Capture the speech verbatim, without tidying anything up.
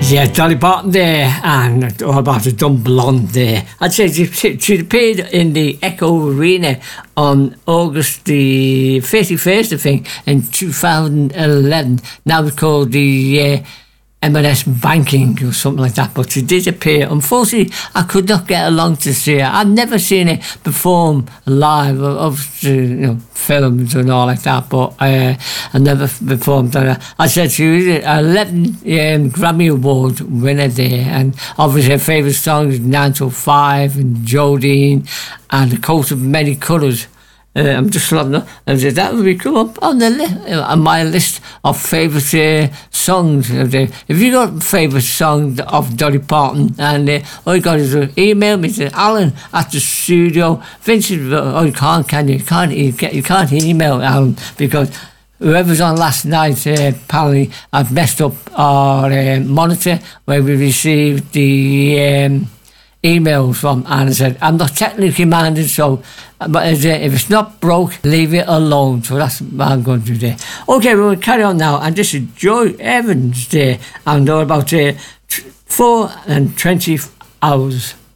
Yeah, Dolly Parton there, and all about a dumb blonde there. I'd say she, she appeared in the Echo Arena on August the thirty-first, I think, in two thousand eleven. Now it's called the uh, M and S Banking or something like that, but she did appear. Unfortunately, I could not get along to see her. I've never seen her perform live, of you know, films and all like that, but uh, I never performed on her. I said she was an eleven um, Grammy Award winner there, and obviously her favourite songs is nine to five and Jodine and The Coat of Many Colours. Uh, I'm just loving it. And that would come up on the li- on my list of favourite uh, songs. If you got a favourite song of Dolly Parton, and uh, all you got is uh, email me to Alan at the studio. Vincent, oh you can't, can you? You can't, you can't, you can't email Alan because whoever's on last night, uh, apparently I've messed up our uh, monitor where we received the Um, emails from, and I said I'm not technically minded, so but if it's not broke, leave it alone. So that's what I'm going to do there. Okay, we'll carry on now, and this is Joy Evans there, and all about uh, four and twenty hours.